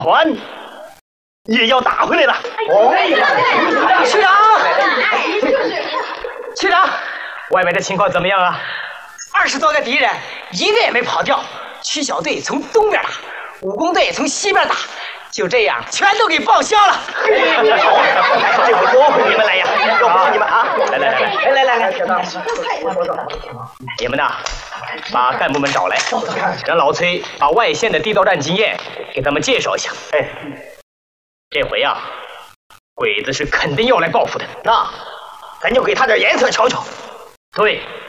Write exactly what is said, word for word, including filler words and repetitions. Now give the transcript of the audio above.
船也要打回来了。 哦，区长，区长，外面的情况怎么样啊？二十多个敌人，一个也没跑掉。区小队从东边打，武工队从西边打，就这样全都给报销了。 这回多亏你们来呀！要不是你们啊，来来来来来来来来，你们呐，把干部们找来，让老崔把外线的地道战经验给他们介绍一下。哎，这回啊，鬼子是肯定要来报复的，那咱就给他点颜色瞧瞧。对。